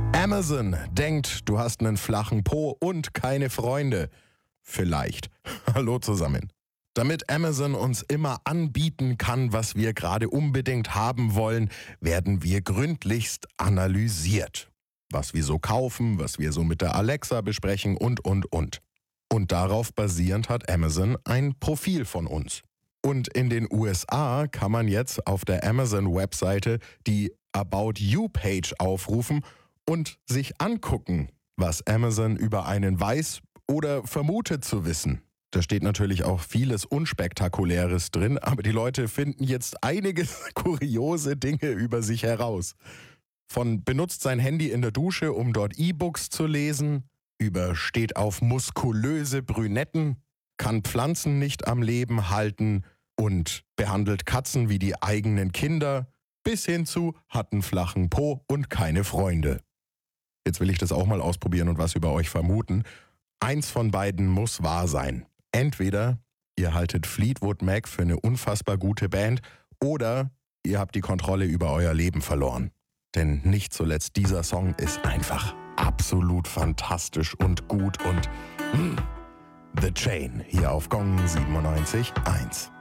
Amazon denkt, du hast einen flachen Po und keine Freunde. Vielleicht. Hallo zusammen. Damit Amazon uns immer anbieten kann, was wir gerade unbedingt haben wollen, werden wir gründlichst analysiert. Was wir so kaufen, was wir so mit der Alexa besprechen und. Und darauf basierend hat Amazon ein Profil von uns. Und in den USA kann man jetzt auf der Amazon-Webseite die About You-Page aufrufen und sich angucken, was Amazon über einen weiß oder vermutet zu wissen. Da steht natürlich auch vieles Unspektakuläres drin, aber die Leute finden jetzt einige kuriose Dinge über sich heraus. Von benutzt sein Handy in der Dusche, um dort E-Books zu lesen, über steht auf muskulöse Brünetten, kann Pflanzen nicht am Leben halten und behandelt Katzen wie die eigenen Kinder, bis hin zu hat einen flachen Po und keine Freunde. Jetzt will ich das auch mal ausprobieren und was über euch vermuten. Eins von beiden muss wahr sein. Entweder ihr haltet Fleetwood Mac für eine unfassbar gute Band oder ihr habt die Kontrolle über euer Leben verloren. Denn nicht zuletzt dieser Song ist einfach absolut fantastisch und gut und The Chain hier auf Gong 97.1.